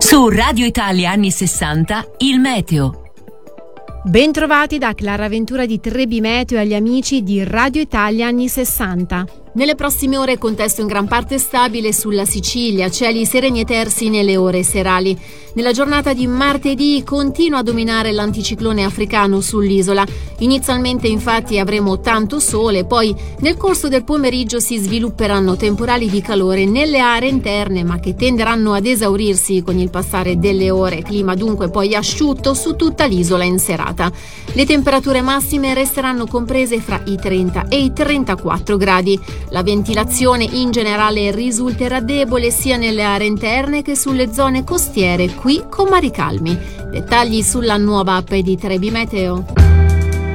Su Radio Italia anni 60, il meteo. Bentrovati da Clara Ventura di Trebi Meteo e agli amici di Radio Italia anni 60. Nelle prossime ore contesto in gran parte stabile sulla Sicilia, cieli sereni e tersi nelle ore serali. Nella giornata di martedì continua a dominare l'anticiclone africano sull'isola. Inizialmente infatti avremo tanto sole, poi nel corso del pomeriggio si svilupperanno temporali di calore nelle aree interne, ma che tenderanno ad esaurirsi con il passare delle ore. Clima dunque poi asciutto su tutta l'isola in serata. Le temperature massime resteranno comprese fra i 30 e i 34 gradi. La ventilazione in generale risulterà debole sia nelle aree interne che sulle zone costiere, qui con mari calmi. Dettagli sulla nuova app di Trebi Meteo.